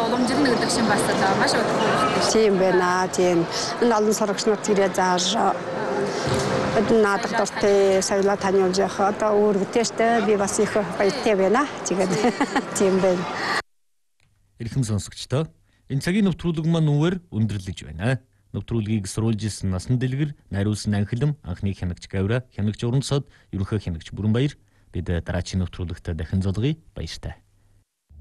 уламжлал гэдэг шиг бас одоо маш удаа. Тийм байна. Тийм. Энэ олон сурагчнууд ирээ зааж наадах дуртай соёлоо таниулж явах. Одоо өөр бүтээштэй би бас их баяртай байна. Тэгээд тийм байна. Эрхэм сонсогчдоо энэ цагийн нэвтрүүлэг маань нүгээр өндөрлөж байна. Нэвтрүүлгийг сурвалжилсан насан дэлгэр, найруулсан Анхилам, анхны хянагч Гавра, хянагч Урансод, ерөнхий хянагч Бүрэнбаяр. Бид дараагийн нэвтрүүлэгт дахин золгоё. Баяртай.